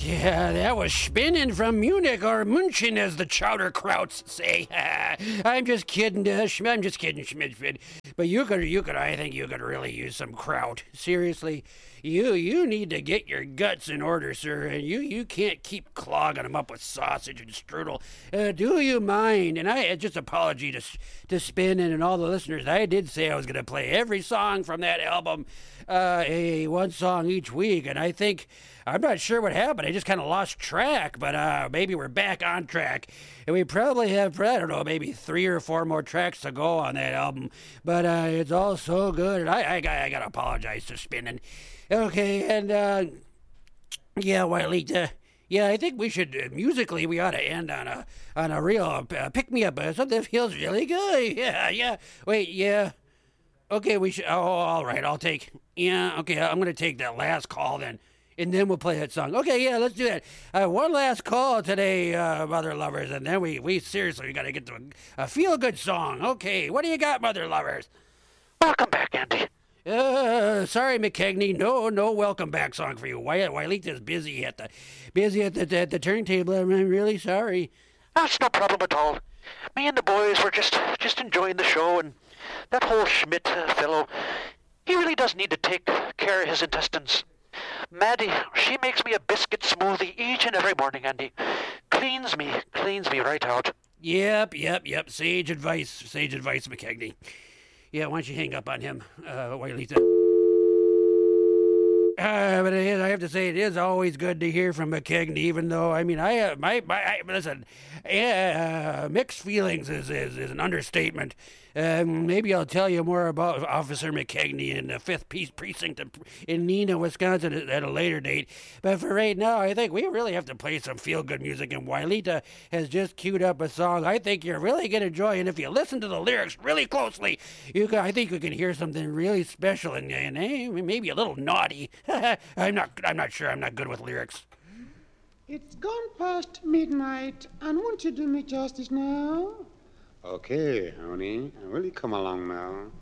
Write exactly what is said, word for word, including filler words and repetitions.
Yeah, that was spinning from Munich, or München, as the Chowderkrauts say. I'm just kidding, uh, Sch- I'm just kidding, Schmidtfid. But you could, you could, I think you could really use some kraut. Seriously, you, you need to get your guts in order, sir. And you, you can't keep clogging them up with sausage and strudel. Uh, do you mind? And I uh, just apology to to Spinning and all the listeners. I did say I was going to play every song from that album, uh, a one song each week, and I think. I'm not sure what happened. I just kind of lost track, but uh, maybe we're back on track. And we probably have, I don't know, maybe three or four more tracks to go on that album. But uh, it's all so good. And I, I, I got to apologize to Spinning. Okay, and uh, yeah, Wiley, uh, yeah, I think we should, uh, musically, we ought to end on a on a real uh, pick-me-up. Uh, something that feels really good. Yeah, yeah. Wait, yeah. Okay, we should, oh, all right, I'll take, yeah, okay, I'm going to take that last call then. And then we'll play that song. Okay, yeah, let's do that. Uh, one last call today, uh, Mother Lovers, and then we, we seriously we got to get to a, a feel-good song. Okay, what do you got, Mother Lovers? Welcome back, Andy. Uh, sorry, McKegney. No, no welcome back song for you. Wiley's busy at the busy at the at the turntable. I'm really sorry. That's no problem at all. Me and the boys were just just enjoying the show, and that whole Schmidt uh, fellow, he really does need to take care of his intestines. Maddie, she makes me a biscuit smoothie each and every morning, Andy. Cleans me, cleans me right out. Yep, yep, yep. Sage advice, sage advice, McKegney. Yeah, why don't you hang up on him, uh, Wiley? Uh, but it is, I have to say, it is always good to hear from McKegney, even though, I mean, I, uh, my, my, I, listen, uh, mixed feelings is, is, is an understatement. Um, maybe I'll tell you more about Officer McKegney in the fifth Precinct in Neenah, Wisconsin at a later date. But for right now, I think we really have to play some feel-good music, and Wiley has just queued up a song I think you're really going to enjoy, and if you listen to the lyrics really closely, you can, I think you can hear something really special and, and eh, maybe a little naughty. I'm not, I'm not sure. I'm not good with lyrics. It's gone past midnight, and won't you do me justice now? Okay, honey. Will you come along now?